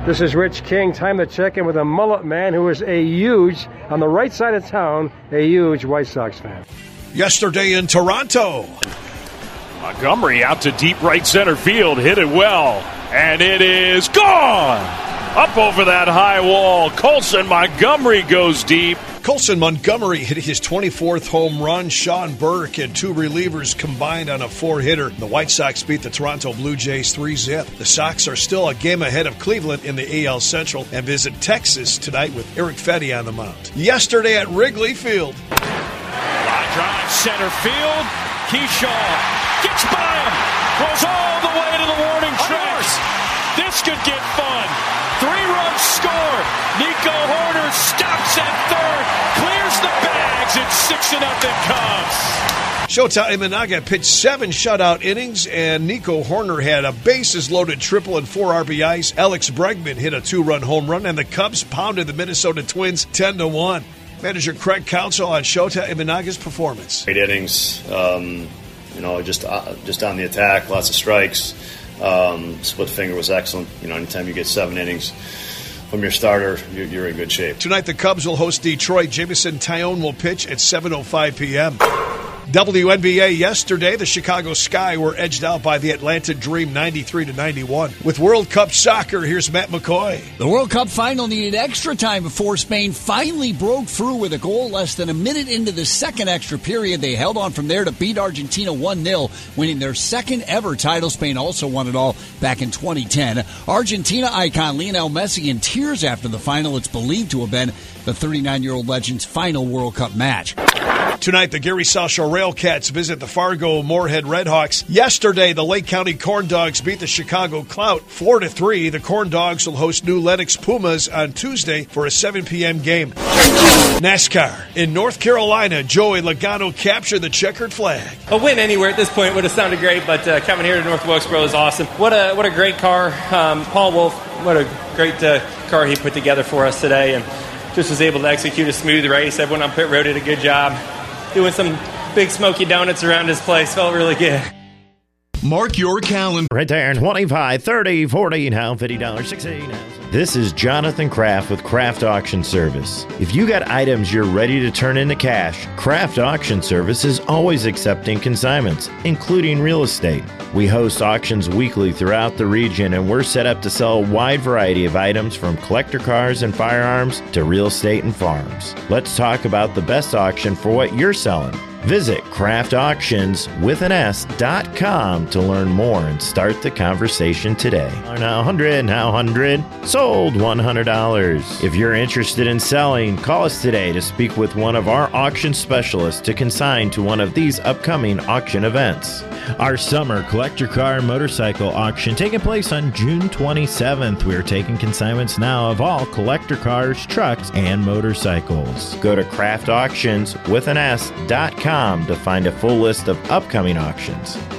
This is Rich King. Time to check in with a mullet man who is on the right side of town, a huge White Sox fan. Yesterday in Toronto, Montgomery out to deep right center field, hit it well, and it is gone! Up over that high wall, Colson Montgomery goes deep. Colson Montgomery hit his 24th home run. Sean Burke and two relievers combined on a four-hitter. The White Sox beat the Toronto Blue Jays 3-zip. The Sox are still a game ahead of Cleveland in the AL Central and visit Texas tonight with Eric Fedde on the mound. Yesterday at Wrigley Field. Line drive, center field. Keyshaw gets by him. Goes all the way to the warning track. This could get fun. 3 runs scored. Nico Horner stops at third. Clears the bags. It's 6-0 Cubs. Shota Imanaga pitched 7 shutout innings, and Nico Horner had a bases-loaded triple and 4 RBIs. Alex Bregman hit a 2-run home run, and the Cubs pounded the Minnesota Twins 10-1. Manager Craig Counsell on Shota Imanaga's performance. Great innings, just on the attack, lots of strikes. Split finger was excellent. Anytime you get 7 innings from your starter, you're in good shape. Tonight the Cubs will host Detroit. Jamison Tyone will pitch at 7:05 p.m. WNBA yesterday, the Chicago Sky were edged out by the Atlanta Dream 93-91. With World Cup soccer, here's Matt McCoy. The World Cup final needed extra time before Spain finally broke through with a goal less than a minute into the second extra period. They held on from there to beat Argentina 1-0, winning their second ever title. Spain also won it all back in 2010. Argentina icon Lionel Messi in tears after the final. It's believed to have been the 39-year-old legend's final World Cup match. Tonight, the Gary South Shore Railcats visit the Fargo Moorhead Redhawks. Yesterday, the Lake County Corn Dogs beat the Chicago Clout 4-3. The Corn Dogs will host New Lenox Pumas on Tuesday for a 7 p.m. game. NASCAR. In North Carolina, Joey Logano captured the checkered flag. A win anywhere at this point would have sounded great, but coming here to North Wilkesboro is awesome. What a great car. Paul Wolf, what a great car he put together for us today, and just was able to execute a smooth race. Everyone on pit road did a good job. Doing some big smoky donuts around his place. Felt really good. Mark your calendar. Right there, 25, 30, 40, now $50, 60 now. This is Jonathan Kraft with Kraft Auction Service. If you got items you're ready to turn into cash, Kraft Auction Service is always accepting consignments, including real estate. We host auctions weekly throughout the region, and we're set up to sell a wide variety of items from collector cars and firearms to real estate and farms. Let's talk about the best auction for what you're selling. Visit craftauctions.com to learn more and start the conversation today. Now 100, sold $100. If you're interested in selling, call us today to speak with one of our auction specialists to consign to one of these upcoming auction events. Our summer collector car and motorcycle auction taking place on June 27th. We are taking consignments now of all collector cars, trucks, and motorcycles. Go to craftauctions.com to find a full list of upcoming auctions.